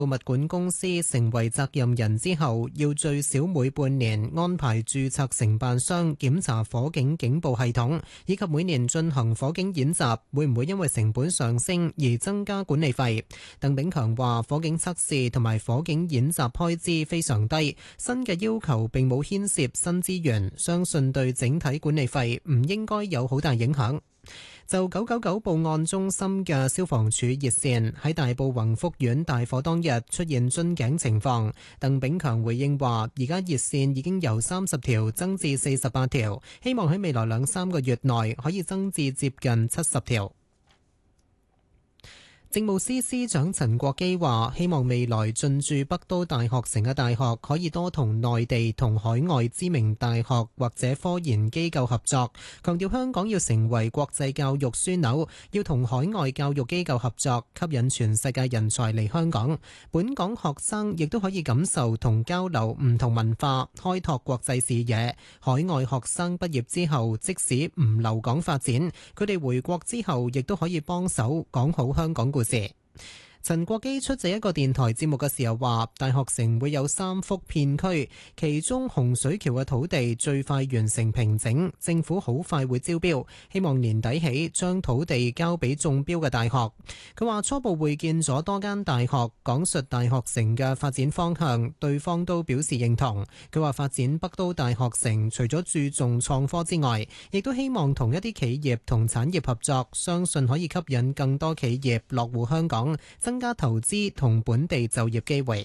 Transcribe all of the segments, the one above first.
物管公司成為責任人之後，要最少每半年安排註冊承辦商檢查火警警報系統，以及每年進行火警演習，會唔會因為成本上升而增加管理費？鄧炳強話：火警測試同埋火警演習開支非常低，新嘅要求並冇牽涉新資源，相信對整體管理費唔應該有好大影響。就999報案中心嘅消防處熱線喺大埔宏福苑大火當日出現樽頸情況，鄧炳強回應話：而家熱線已經由30條增至48條，希望喺未來2-3個月內可以增至接近70條。政務司司長陳國基話：希望未來進駐北都大學城嘅大學可以多同內地同海外知名大學或者科研機構合作，強調香港要成為國際教育樞紐，要同海外教育機構合作，吸引全世界人才嚟香港。本港學生亦都可以感受同交流唔同文化，開拓國際視野。海外學生畢業之後，即使唔留港發展，佢哋回國之後亦都可以幫手講好香港故事。陳國基出席一個電台節目嘅時候話，大學城會有3幅片區，其中洪水橋嘅土地最快完成平整，政府好快會招標，希望年底起將土地交俾中標嘅大學。佢話初步會見咗多間大學，講述大學城嘅發展方向，對方都表示認同。佢話發展北都大學城除咗注重創科之外，亦都希望同一啲企業同產業合作，相信可以吸引更多企業落戶香港，增加投資同本地就業機會。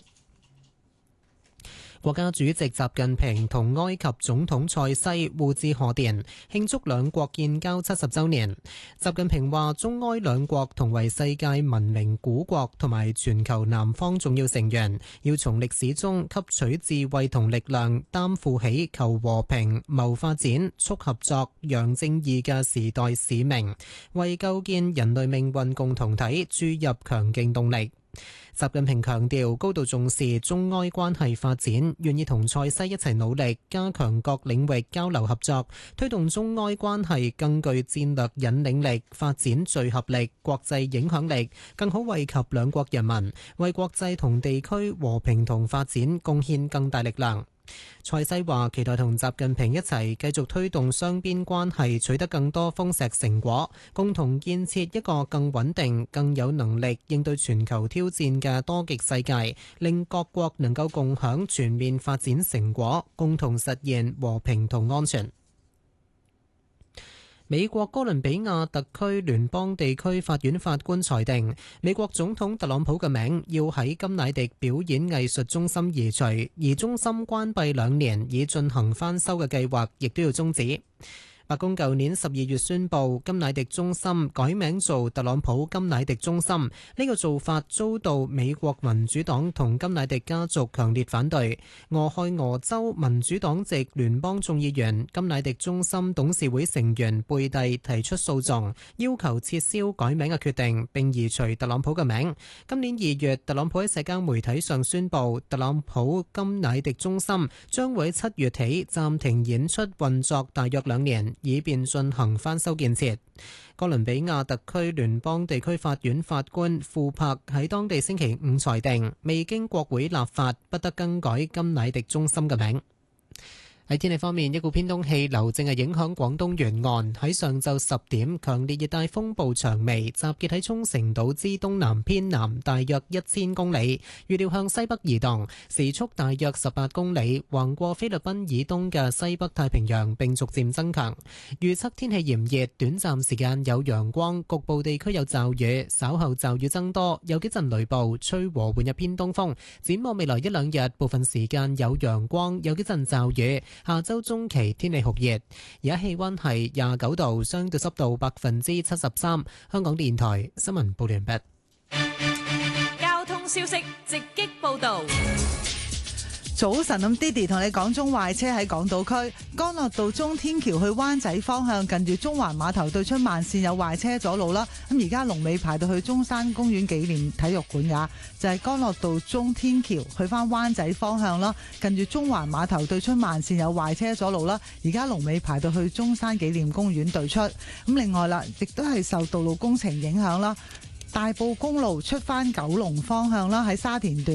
國家主席習近平同埃及總統塞西互致賀電，慶祝兩國建交70週年。習近平話：中埃兩國同為世界文明古國同埋全球南方重要成員，要從歷史中吸取智慧同力量，擔負起求和平、謀發展、促合作、揚正義嘅時代使命，為構建人類命運共同體注入強勁動力。習近平強調高度重視中埃關係發展，願意同塞西一齊努力，加強各領域交流合作，推動中埃關係更具戰略引領力、發展聚合力、國際影響力，更好惠及兩國人民，為國際同地區和平同發展貢獻更大力量。塞西話期待同習近平一齊繼續推動雙邊關係取得更多豐碩成果，共同建設一個更穩定、更有能力應對全球挑戰嘅多極世界，令各國能夠共享全面發展成果，共同實現和平同安全。美國哥倫比亞特區聯邦地區法院法官裁定，美國總統特朗普嘅名要喺甘迺迪表演藝術中心移除，而中心關閉2年以進行翻修嘅計劃亦都要終止。白宮舊年12月宣布甘迺迪中心改名做特朗普甘迺迪中心，呢個做法遭到美國民主黨同甘迺迪家族強烈反對。俄亥俄州民主黨籍聯邦眾議員甘迺迪中心董事會成員貝蒂提出訴訟，要求撤銷改名嘅決定，並移除特朗普嘅名。今年2月，特朗普喺社交媒體上宣布，特朗普甘迺迪中心將會喺7月起暫停演出運作大約2年，以便進行翻修建設。哥倫比亞特區聯邦地區法院法官庫柏喺當地星期5裁定，未經國會立法，不得更改甘迺迪中心嘅名。喺天氣方面，一股偏東氣流正係影響廣東沿岸。喺上晝10點，強烈熱帶風暴長眉集結喺沖繩島之東南偏南大約1000公里，預料向西北移動，時速大約18公里，橫過菲律賓以東嘅西北太平洋，並逐漸增強。預測天氣炎熱，短暫時間有陽光，局部地區有驟雨，稍後驟雨增多，有幾陣雷暴，吹和緩嘅偏東風。展望未來1-2日，部分時間有陽光，有幾陣驟雨。下周中期天氣酷熱，而家氣溫係29度，相對濕度73%。香港電台新聞報完畢。 交通消息直擊報道。 早晨，咁 Diddy 同你講中壞車喺港島區干諾道中天橋去灣仔方向，近住中環碼頭對出慢線有壞車阻路啦。咁而家龍尾排到去中山公園紀念體育館㗎，就係干諾道中天橋去翻灣仔方向啦，近住中環碼頭對出慢線有壞車阻路啦。而家龍尾排到去中山紀念公園對出。咁另外啦，亦都係受道路工程影響啦。 大埔公路出翻九龍方向啦，喺沙田段